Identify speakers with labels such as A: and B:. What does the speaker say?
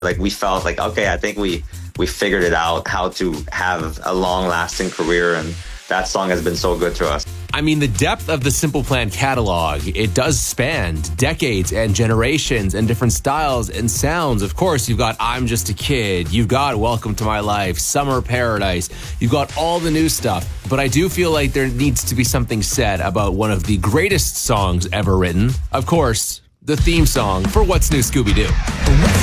A: Like, we felt like, okay, I think we figured it out how to have a long-lasting career, and that song has been so good to us.
B: I mean, the depth of the Simple Plan catalog, it does span decades and generations and different styles and sounds. Of course, you've got I'm Just a Kid, you've got Welcome to My Life, Summer Paradise, you've got all the new stuff. But I do feel like there needs to be something said about one of the greatest songs ever written. Of course, the theme song for What's New Scooby-Doo.